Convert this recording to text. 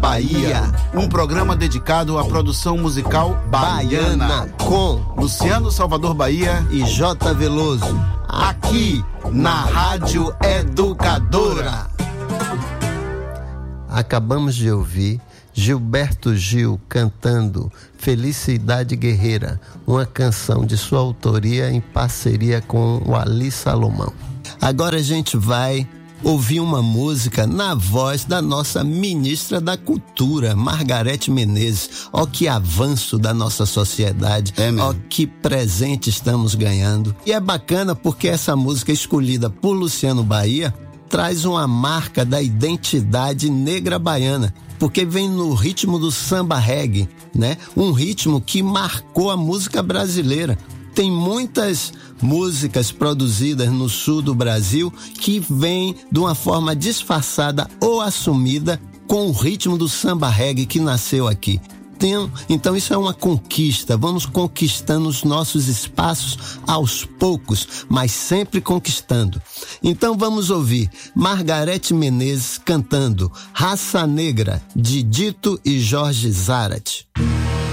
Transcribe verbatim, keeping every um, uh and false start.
Bahia, um programa dedicado à produção musical baiana, baiana com Luciano Salvador Bahia e J. Veloso, aqui na Rádio Educadora. Acabamos de ouvir Gilberto Gil cantando Felicidade Guerreira, uma canção de sua autoria em parceria com o Ali Salomão. Agora a gente vai ouvir uma música na voz da nossa ministra da Cultura, Margarete Menezes. Ó que avanço da nossa sociedade, é ó que presente estamos ganhando. E é bacana porque essa música escolhida por Luciano Bahia traz uma marca da identidade negra baiana, porque vem no ritmo do samba reggae, né? Um ritmo que marcou a música brasileira. Tem muitas músicas produzidas no sul do Brasil que vêm de uma forma disfarçada ou assumida com o ritmo do samba reggae que nasceu aqui. Tem, então isso é uma conquista, vamos conquistando os nossos espaços aos poucos, mas sempre conquistando. Então vamos ouvir Margarete Menezes cantando Raça Negra, de Dito e Jorge Zarate.